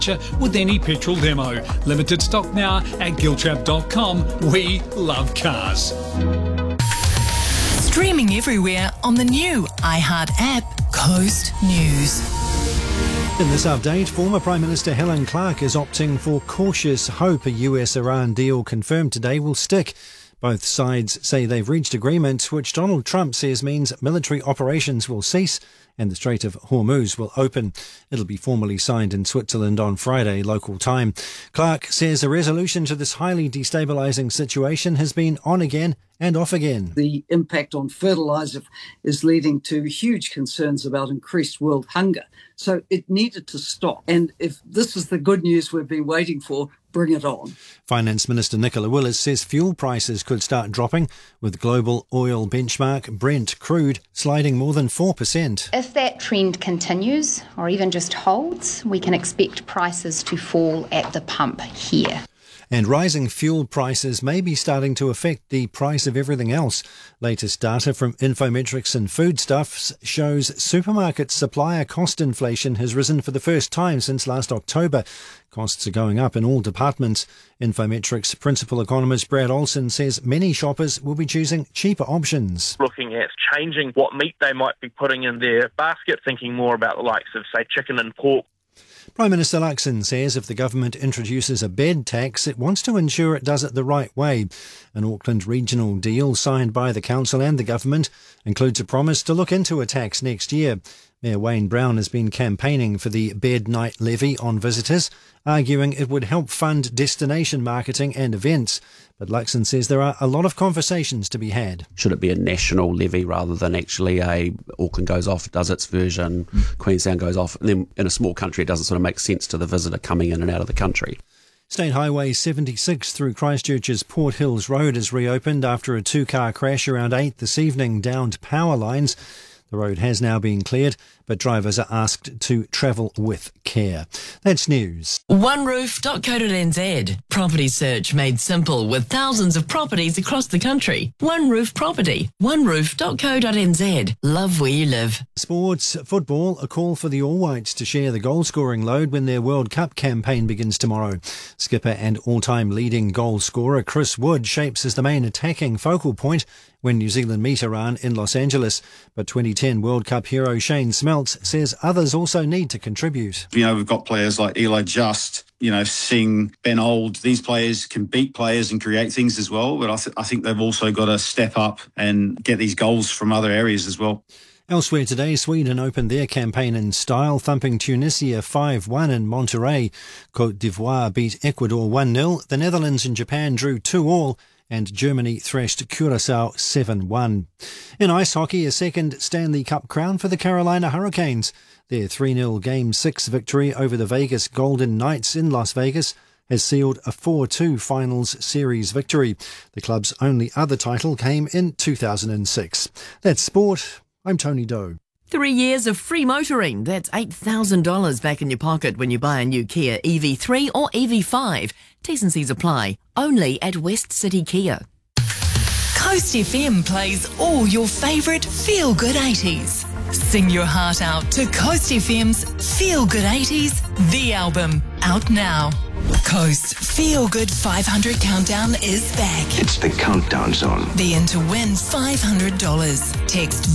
with any petrol demo. Limited stock now at giltrap.com. We love cars. Streaming everywhere on the new iHeart app, Coast News. In this update, former Prime Minister Helen Clark is opting for cautious hope a US-Iran deal confirmed today will stick. Both sides say they've reached agreement, which Donald Trump says means military operations will cease and the Strait of Hormuz will open. It'll be formally signed in Switzerland on Friday, local time. Clark says a resolution to this highly destabilising situation has been on again and off again. The impact on fertiliser is leading to huge concerns about increased world hunger. So it needed to stop. And if this is the good news we've been waiting for, bring it on. Finance Minister Nicola Willis says fuel prices could start dropping, with global oil benchmark Brent crude sliding more than 4%. If that trend continues or even just holds, we can expect prices to fall at the pump here. And rising fuel prices may be starting to affect the price of everything else. Latest data from Infometrics and Foodstuffs shows supermarket supplier cost inflation has risen for the first time since last October. Costs are going up in all departments. Infometrics principal economist Brad Olson says many shoppers will be choosing cheaper options. Looking at changing what meat they might be putting in their basket, thinking more about the likes of, say, chicken and pork. Prime Minister Luxon says if the government introduces a bed tax, it wants to ensure it does it the right way. An Auckland regional deal signed by the council and the government includes a promise to look into a tax next year. Mayor Wayne Brown has been campaigning for the bed night levy on visitors, arguing it would help fund destination marketing and events. But Luxon says there are a lot of conversations to be had. Should it be a national levy rather than actually Auckland goes off, does its version, Queenstown goes off, and then in a small country it doesn't sort of make sense to the visitor coming in and out of the country. State Highway 76 through Christchurch's Port Hills Road is reopened after a two-car crash around 8 this evening downed power lines. The road has now been cleared, but drivers are asked to travel with care. That's news. OneRoof.co.nz. Property search made simple with thousands of properties across the country. One Roof Property. OneRoof.co.nz. Love where you live. Sports, football, a call for the All Whites to share the goal-scoring load when their World Cup campaign begins tomorrow. Skipper and all-time leading goal scorer Chris Wood shapes as the main attacking focal point when New Zealand meet Iran in Los Angeles. But 2010 World Cup hero Shane Smeltz says others also need to contribute. We've got players like Eli Just, Singh, Ben Old. These players can beat players and create things as well, but I think they've also got to step up and get these goals from other areas as well. Elsewhere today, Sweden opened their campaign in style, thumping Tunisia 5-1 in Monterrey. Côte d'Ivoire beat Ecuador 1-0. The Netherlands and Japan drew 2-2. And Germany thrashed Curaçao 7-1. In ice hockey, a second Stanley Cup crown for the Carolina Hurricanes. Their 3-0 Game 6 victory over the Vegas Golden Knights in Las Vegas has sealed a 4-2 finals series victory. The club's only other title came in 2006. That's sport. I'm Tony Doe. 3 years of free motoring. That's $8,000 back in your pocket when you buy a new Kia EV3 or EV5. T's and C's apply. Only at West City Kia. Coast FM plays all your favourite feel-good 80s. Sing your heart out to Coast FM's Feel Good 80s, the album, out now. Coast's Feel Good 500 Countdown is back. It's the countdown zone. Be in to win $500. Text